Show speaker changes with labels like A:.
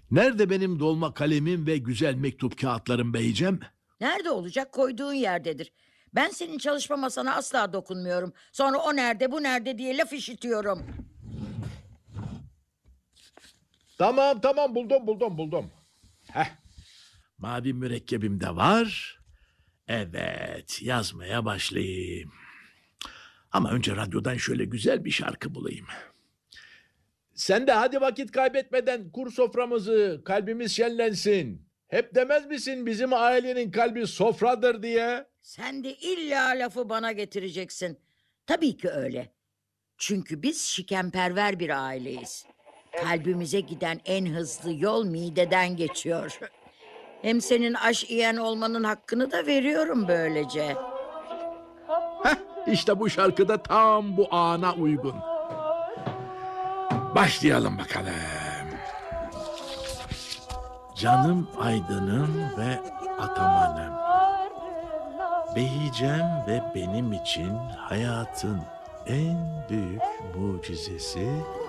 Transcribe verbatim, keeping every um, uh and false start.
A: Nerede benim dolma kalemim ve güzel mektup kağıtlarım beyciğim?
B: Nerede olacak? Koyduğun yerdedir. Ben senin çalışma masana asla dokunmuyorum. Sonra o nerede, bu nerede diye laf işitiyorum.
A: Tamam tamam buldum buldum buldum. Heh. Mavi mürekkebim de var. Evet, yazmaya başlayayım. Ama önce radyodan şöyle güzel bir şarkı bulayım. Sen de hadi vakit kaybetmeden kur soframızı, kalbimiz şenlensin. Hep demez misin bizim ailenin kalbi sofradır diye?
B: Sen de illa lafı bana getireceksin. Tabii ki öyle. Çünkü biz şikenperver bir aileyiz. Kalbimize giden en hızlı yol mideden geçiyor. Hem senin aş yiyen olmanın hakkını da veriyorum böylece.
A: Heh, işte bu şarkıda tam bu ana uygun. Başlayalım bakalım. Canım Aydın'ım ve Ataman'ım. Beyicem ve benim için hayatın en büyük mucizesi